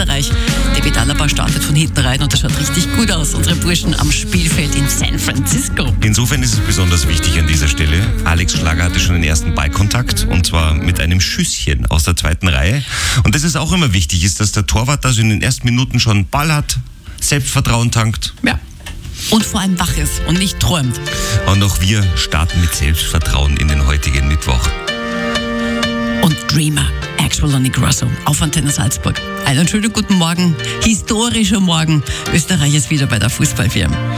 Österreich. David Alaba startet von hinten rein und das schaut richtig gut aus. Unsere Burschen am Spielfeld in San Francisco. Insofern ist es besonders wichtig an dieser Stelle. Alex Schlager hatte schon den ersten Ballkontakt und zwar mit einem Schüsschen aus der zweiten Reihe. Und das ist auch immer wichtig, ist, dass der Torwart also in den ersten Minuten schon Ball hat, Selbstvertrauen tankt. Ja. Und vor allem wach ist und nicht träumt. Und auch wir starten mit Selbstvertrauen in den heutigen Mittwoch. Und Dreamer, Actual und Grosso auf Antenne Salzburg. Einen schönen guten Morgen, historischer Morgen. Österreich ist wieder bei der Fußball-WM.